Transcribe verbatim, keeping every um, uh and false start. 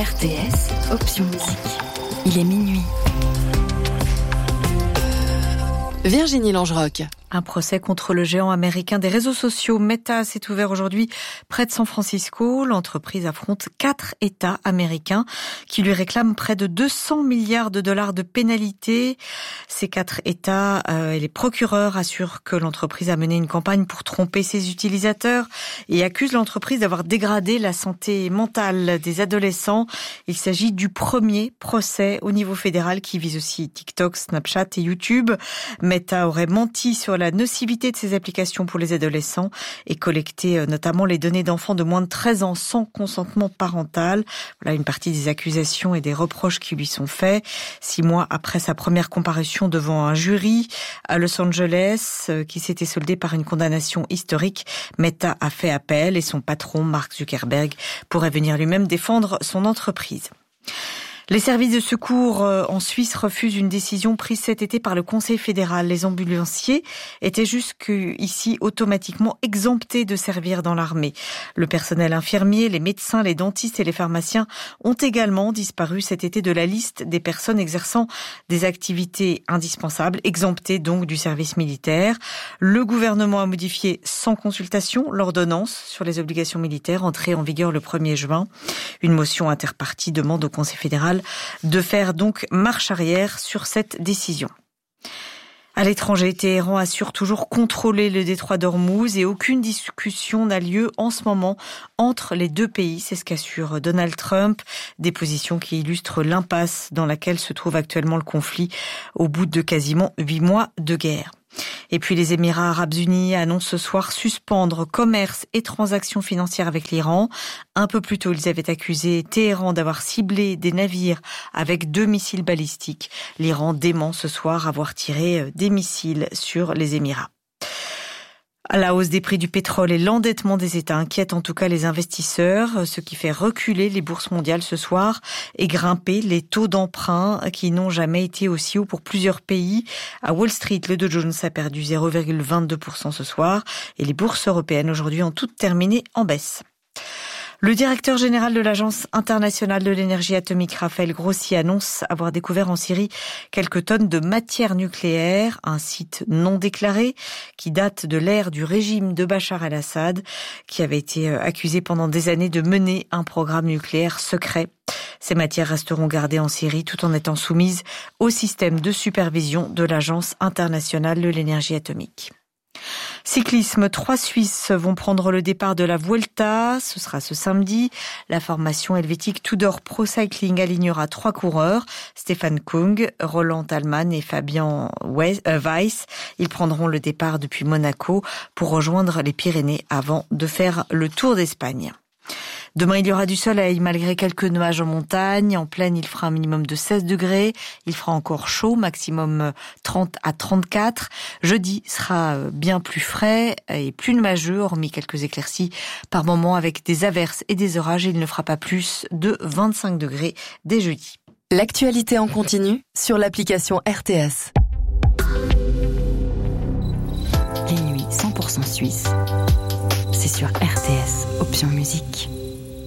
R T S, option musique. Il est minuit. Virginie Langerock. Un procès contre le géant américain des réseaux sociaux Meta s'est ouvert aujourd'hui près de San Francisco. L'entreprise affronte quatre États américains qui lui réclament près de deux cents milliards de dollars de pénalités. Ces quatre États euh, et les procureurs assurent que l'entreprise a mené une campagne pour tromper ses utilisateurs et accusent l'entreprise d'avoir dégradé la santé mentale des adolescents. Il s'agit du premier procès au niveau fédéral qui vise aussi TikTok, Snapchat et YouTube. Meta aurait menti sur la la nocivité de ces applications pour les adolescents et collecter notamment les données d'enfants de moins de treize ans sans consentement parental. Voilà une partie des accusations et des reproches qui lui sont faits. Six mois après sa première comparution devant un jury à Los Angeles, qui s'était soldée par une condamnation historique, Meta a fait appel et son patron, Mark Zuckerberg, pourrait venir lui-même défendre son entreprise. Les services de secours en Suisse refusent une décision prise cet été par le Conseil fédéral. Les ambulanciers étaient jusqu'ici automatiquement exemptés de servir dans l'armée. Le personnel infirmier, les médecins, les dentistes et les pharmaciens ont également disparu cet été de la liste des personnes exerçant des activités indispensables, exemptées donc du service militaire. Le gouvernement a modifié sans consultation l'ordonnance sur les obligations militaires entrée en vigueur le premier juin. Une motion interpartie demande au Conseil fédéral de faire donc marche arrière sur cette décision. À l'étranger, Téhéran assure toujours contrôler le détroit d'Ormuz et aucune discussion n'a lieu en ce moment entre les deux pays. C'est ce qu'assure Donald Trump. Des positions qui illustrent l'impasse dans laquelle se trouve actuellement le conflit au bout de quasiment huit mois de guerre. Et puis les Émirats arabes unis annoncent ce soir suspendre commerce et transactions financières avec l'Iran. Un peu plus tôt, ils avaient accusé Téhéran d'avoir ciblé des navires avec deux missiles balistiques. L'Iran dément ce soir avoir tiré des missiles sur les Émirats. La hausse des prix du pétrole et l'endettement des États inquiètent en tout cas les investisseurs, ce qui fait reculer les bourses mondiales ce soir et grimper les taux d'emprunt qui n'ont jamais été aussi hauts pour plusieurs pays. À Wall Street, le Dow Jones a perdu zéro virgule vingt-deux pour cent ce soir et les bourses européennes aujourd'hui ont toutes terminé en baisse. Le directeur général de l'Agence internationale de l'énergie atomique, Raphaël Grossi, annonce avoir découvert en Syrie quelques tonnes de matière nucléaire, un site non déclaré qui date de l'ère du régime de Bachar el-Assad, qui avait été accusé pendant des années de mener un programme nucléaire secret. Ces matières resteront gardées en Syrie tout en étant soumises au système de supervision de l'Agence internationale de l'énergie atomique. Cyclisme, trois Suisses vont prendre le départ de la Vuelta. Ce sera ce samedi. La formation helvétique Tudor Pro Cycling alignera trois coureurs. Stefan Kung, Roland Thalmann et Fabian Weiss. Ils prendront le départ depuis Monaco pour rejoindre les Pyrénées avant de faire le Tour d'Espagne. Demain, il y aura du soleil malgré quelques nuages en montagne. En plaine, il fera un minimum de seize degrés. Il fera encore chaud, maximum trente à trente-quatre. Jeudi sera bien plus frais et plus nuageux, hormis quelques éclaircies par moments avec des averses et des orages. Il ne fera pas plus de vingt-cinq degrés dès jeudi. L'actualité en continu sur l'application R T S. Les nuits cent pour cent suisses. C'est sur R T S, option musique.